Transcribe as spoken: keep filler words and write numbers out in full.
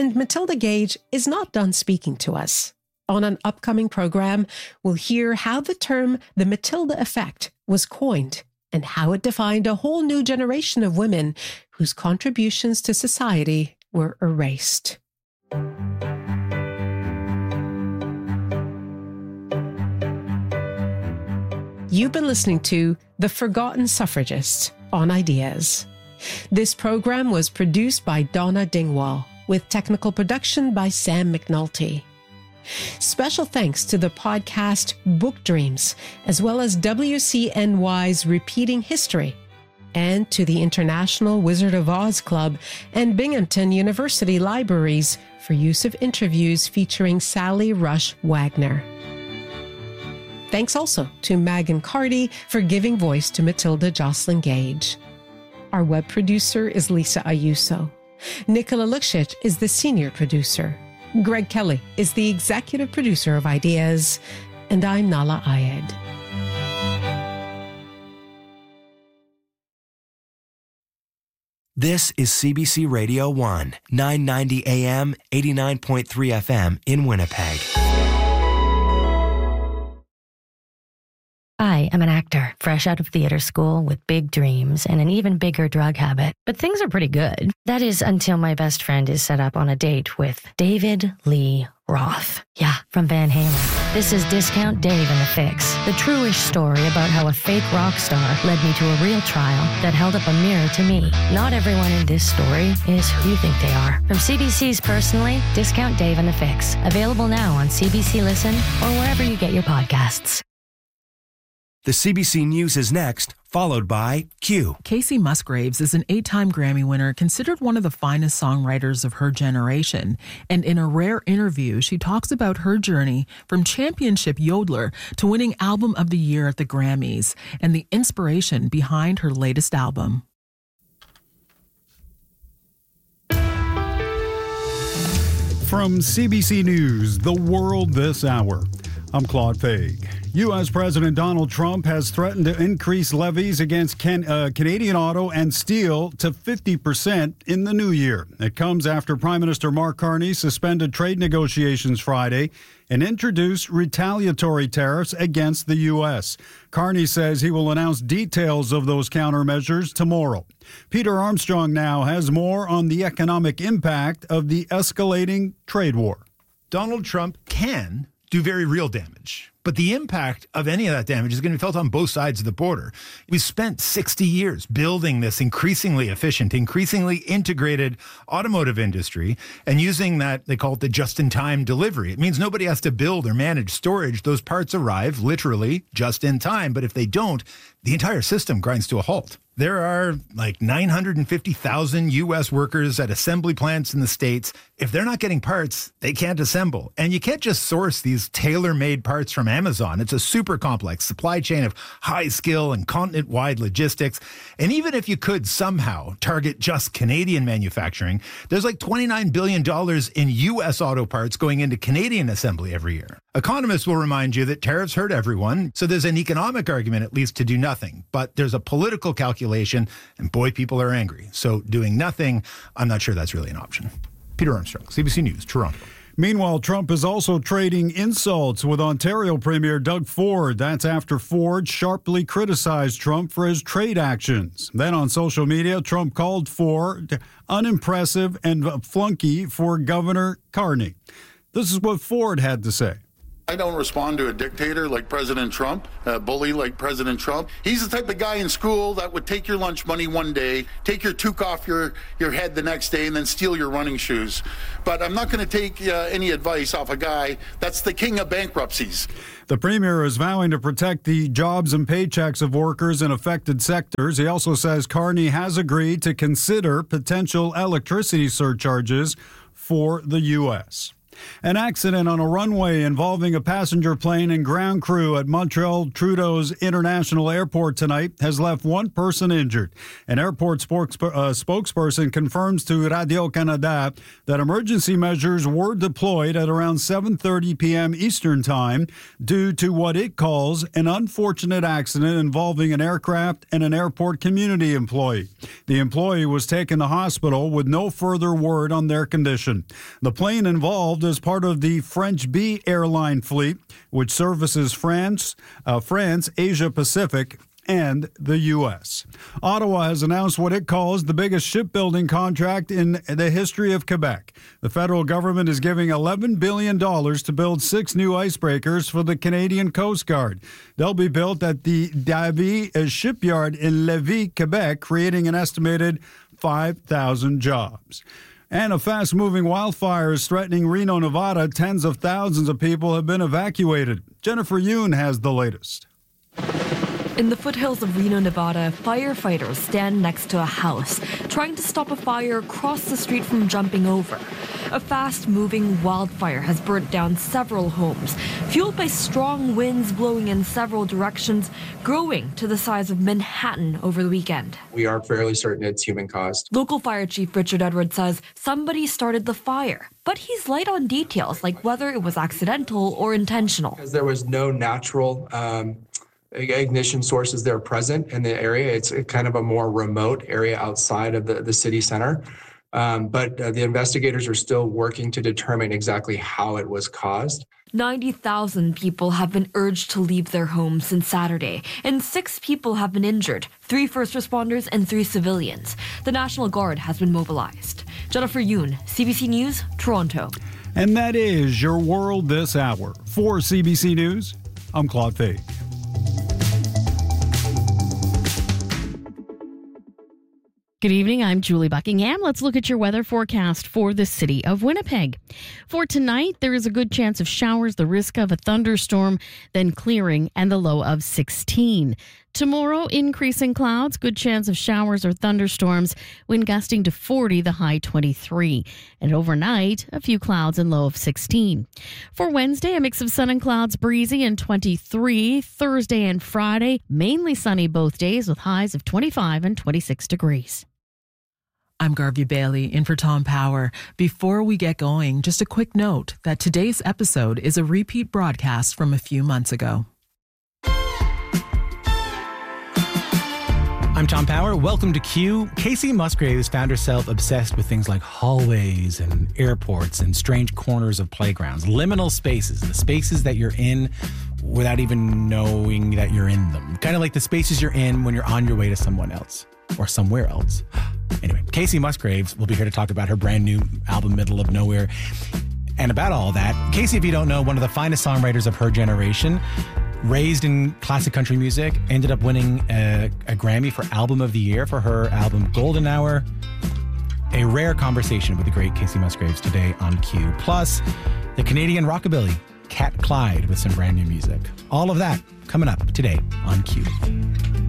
And Matilda Gage is not done speaking to us. On an upcoming program, we'll hear how the term the Matilda effect was coined and how it defined a whole new generation of women whose contributions to society were erased. You've been listening to The Forgotten Suffragists on Ideas. This program was produced by Donna Dingwall, with technical production by Sam McNulty. Special thanks to the podcast Book Dreams, as well as W C N Y's Repeating History, and to the International Wizard of Oz Club and Binghamton University Libraries for use of interviews featuring Sally Rush Wagner. Thanks also to Megan Cardy for giving voice to Matilda Jocelyn Gage. Our web producer is Lisa Ayuso. Nicola Luksic is the senior producer. Greg Kelly is the executive producer of Ideas. And I'm Nala Ayed. This is C B C Radio one, nine ninety A M, eighty-nine point three F M in Winnipeg. I am an actor, fresh out of theater school with big dreams and an even bigger drug habit. But things are pretty good. That is until my best friend is set up on a date with David Lee Roth. Yeah, from Van Halen. This is Discount Dave and the Fix, the true-ish story about how a fake rock star led me to a real trial that held up a mirror to me. Not everyone in this story is who you think they are. From C B C's Personally, Discount Dave and the Fix. Available now on C B C Listen or wherever you get your podcasts. The C B C News is next, followed by Q. Kacey Musgraves is an eight-time Grammy winner, considered one of the finest songwriters of her generation. And in a rare interview, she talks about her journey from championship yodeler to winning Album of the Year at the Grammys and the inspiration behind her latest album. From C B C News, The World This Hour, I'm Claude Faig. U S. President Donald Trump has threatened to increase levies against Can- uh, Canadian auto and steel to fifty percent in the new year. It comes after Prime Minister Mark Carney suspended trade negotiations Friday and introduced retaliatory tariffs against the U S. Carney says he will announce details of those countermeasures tomorrow. Peter Armstrong now has more on the economic impact of the escalating trade war. Donald Trump can do very real damage, but the impact of any of that damage is going to be felt on both sides of the border. We spent sixty years building this increasingly efficient, increasingly integrated automotive industry and using that, they call it the just-in-time delivery. It means nobody has to build or manage storage. Those parts arrive literally just in time, but if they don't, the entire system grinds to a halt. There are like nine hundred fifty thousand U S workers at assembly plants in the States. If they're not getting parts, they can't assemble. And you can't just source these tailor-made parts from Amazon. It's a super complex supply chain of high skill and continent-wide logistics. And even if you could somehow target just Canadian manufacturing, there's like twenty-nine billion dollars in U S auto parts going into Canadian assembly every year. Economists will remind you that tariffs hurt everyone, so there's an economic argument at least to do nothing. But there's a political calculation, and boy, people are angry. So doing nothing, I'm not sure that's really an option. Peter Armstrong, C B C News, Toronto. Meanwhile, Trump is also trading insults with Ontario Premier Doug Ford. That's after Ford sharply criticized Trump for his trade actions. Then on social media, Trump called Ford unimpressive and a flunky for Governor Carney. This is what Ford had to say. I don't respond to a dictator like President Trump, a bully like President Trump. He's the type of guy in school that would take your lunch money one day, take your toque off your, your head the next day, and then steal your running shoes. But I'm not going to take uh, any advice off a guy that's the king of bankruptcies. The premier is vowing to protect the jobs and paychecks of workers in affected sectors. He also says Carney has agreed to consider potential electricity surcharges for the U S. An accident on a runway involving a passenger plane and ground crew at Montreal Trudeau's International Airport tonight has left one person injured. An airport spokes- uh, spokesperson confirms to Radio-Canada that emergency measures were deployed at around seven thirty p.m. Eastern Time due to what it calls an unfortunate accident involving an aircraft and an airport community employee. The employee was taken to hospital with no further word on their condition. The plane involved is part of the French Bee airline fleet, which services France, uh, France, Asia Pacific, and the U S. Ottawa has announced what it calls the biggest shipbuilding contract in the history of Quebec. The federal government is giving eleven billion dollars to build six new icebreakers for the Canadian Coast Guard. They'll be built at the Davie shipyard in Lévis, Quebec, creating an estimated five thousand jobs. And a fast-moving wildfire is threatening Reno, Nevada. Tens of thousands of people have been evacuated. Jennifer Yoon has the latest. In the foothills of Reno, Nevada, firefighters stand next to a house, trying to stop a fire across the street from jumping over. A fast-moving wildfire has burnt down several homes, fueled by strong winds blowing in several directions, growing to the size of Manhattan over the weekend. We are fairly certain it's human-caused. Local Fire Chief Richard Edwards says somebody started the fire, but he's light on details like whether it was accidental or intentional. Because there was no natural um, ignition sources there present in the area. It's kind of a more remote area outside of the, the city center. Um, but uh, the investigators are still working to determine exactly how it was caused. ninety thousand people have been urged to leave their homes since Saturday, and six people have been injured, three first responders and three civilians. The National Guard has been mobilized. Jennifer Yoon, C B C News, Toronto. And that is your world this hour. For C B C News, I'm Claude Fake. Good evening, I'm Julie Buckingham. Let's look at your weather forecast for the city of Winnipeg. For tonight, there is a good chance of showers, the risk of a thunderstorm, then clearing, and the low of sixteen. Tomorrow, increasing clouds, good chance of showers or thunderstorms, wind gusting to forty, the high twenty-three. And overnight, a few clouds and low of sixteen. For Wednesday, a mix of sun and clouds, breezy and twenty-three. Thursday and Friday, mainly sunny both days with highs of twenty-five and twenty-six degrees. I'm Garvey Bailey, in for Tom Power. Before we get going, just a quick note that today's episode is a repeat broadcast from a few months ago. I'm Tom Power. Welcome to Q. Casey Musgraves found herself obsessed with things like hallways and airports and strange corners of playgrounds, liminal spaces, the spaces that you're in without even knowing that you're in them. Kind of like the spaces you're in when you're on your way to someone else or somewhere else. Anyway, Casey Musgraves will be here to talk about her brand new album, Middle of Nowhere, and about all that. Casey, if you don't know, one of the finest songwriters of her generation, raised in classic country music, ended up winning a, a Grammy for Album of the Year for her album Golden Hour. A rare conversation with the great Casey Musgraves today on Q. Plus, the Canadian rockabilly Cat Clyde with some brand new music. All of that coming up today on Q.